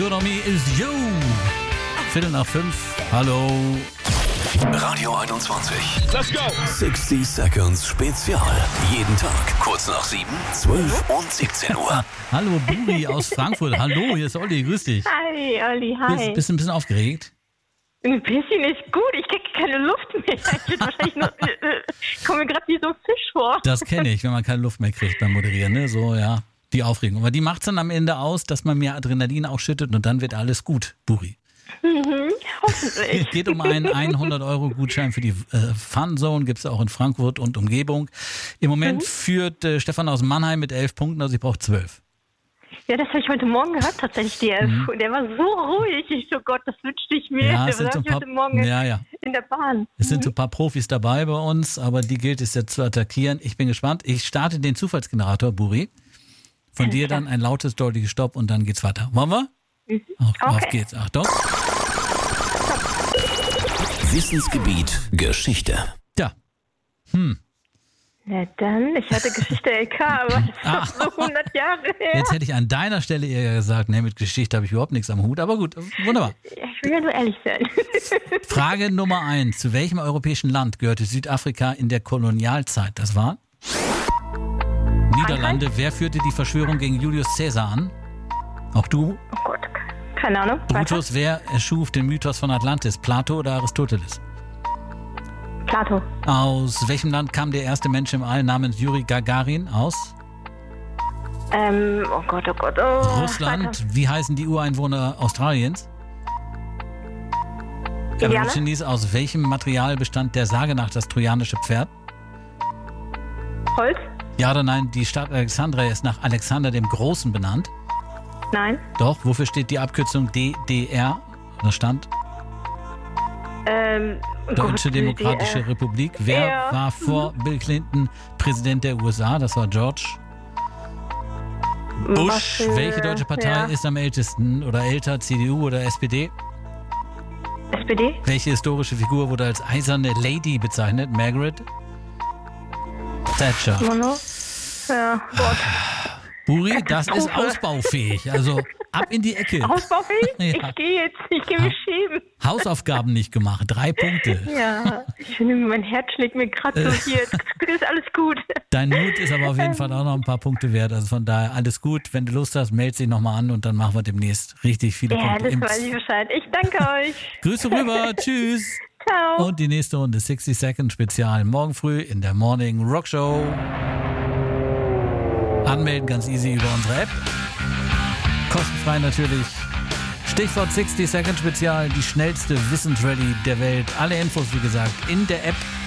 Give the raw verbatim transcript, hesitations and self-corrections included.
Economy is you. Viertel nach fünf. Hallo. Radio einundzwanzig. Let's go. sechzig Seconds Spezial. Jeden Tag kurz nach sieben, zwölf und siebzehn Uhr. Ah, hallo Buri aus Frankfurt. Hallo, hier ist Olli. Grüß dich. Hi, Olli, hi. Bist, bist du ein bisschen aufgeregt? Ein bisschen ist gut, ich kriege keine Luft mehr. Ich bin wahrscheinlich noch, äh, komme mir gerade wie so ein Fisch vor. Das kenne ich, wenn man keine Luft mehr kriegt beim Moderieren. Ne? So, ja, die Aufregung. Aber die macht es dann am Ende aus, dass man mehr Adrenalin ausschüttet und dann wird alles gut, Buri. Mhm, hoffentlich. Es geht um einen hundert Euro Gutschein für die äh, Fun Zone, gibt es auch in Frankfurt und Umgebung. Im Moment mhm. führt äh, Stefan aus Mannheim mit elf Punkten, also ich brauche zwölf. Ja, das habe ich heute Morgen gehört, tatsächlich, die elf. Mhm. Der war so ruhig. Ich so, Gott, das wünschte ich mir. Ja, es das sind habe so ich paar, heute Morgen ja, ja. in der Bahn. Es sind so ein paar Profis dabei bei uns, aber die gilt es jetzt zu attackieren. Ich bin gespannt. Ich starte den Zufallsgenerator, Buri. Von dir dann ein lautes, deutliches Stopp und dann geht's weiter. Wollen wir? Mhm. Auf, Okay. auf geht's. Achtung. Wissensgebiet Geschichte. Ja. Hm. Na dann, ich hatte Geschichte L K, aber das ist doch so hundert Jahre her. Jetzt hätte ich an deiner Stelle eher gesagt, nee, mit Geschichte habe ich überhaupt nichts am Hut. Aber gut, wunderbar. Ja, ich will ja nur ehrlich sein. Frage Nummer eins. Zu welchem europäischen Land gehörte Südafrika in der Kolonialzeit? Das war? Niederlande. Wer führte die Verschwörung gegen Julius Caesar an? Auch du? Oh Gott, keine Ahnung. Brutus, wer erschuf den Mythos von Atlantis? Plato oder Aristoteles? Plato. Aus welchem Land kam der erste Mensch im All namens Juri Gagarin? Aus? Ähm, oh Gott, oh Gott. Oh, Russland. weiter. Wie heißen die Ureinwohner Australiens? Indianer? Aborigines. Aus welchem Material bestand der Sage nach das trojanische Pferd? Holz? Ja oder nein, die Stadt Alexandria ist nach Alexander dem Großen benannt. Nein. Doch, wofür steht die Abkürzung D D R? Da stand Ähm, oh Deutsche Gott, Demokratische die, äh, Republik. Wer ja. war vor Bill Clinton Präsident der U S A? Das war George was Bush. für- Welche deutsche Partei ja. ist am ältesten oder älter? C D U oder S P D? S P D? Welche historische Figur wurde als eiserne Lady bezeichnet? Margaret Thatcher. Mono? Ja, Gott. Buri, das ist Katastrophe. ausbaufähig. Also ab in die Ecke. Ausbaufähig? Ja. Ich gehe jetzt, ich gehe mich schämen. Hausaufgaben nicht gemacht. Drei Punkte. Ja, ich finde, mein Herz schlägt mir gerade so hier. Ist alles gut. Dein Mut ist aber auf jeden Fall auch noch ein paar Punkte wert. Also von daher alles gut. Wenn du Lust hast, melde dich nochmal an und dann machen wir demnächst richtig viele Ja, Punkte. das Im- weiß ich Bescheid. Ich danke euch. Grüße rüber. Tschüss. Ciao. Und die nächste Runde sechzig Second Spezial morgen früh in der Morning Rock Show. Anmelden ganz easy über unsere App. Kostenfrei natürlich. Stichwort sechzig Second Spezial, die schnellste Wissensrallye der Welt. Alle Infos, wie gesagt, in der App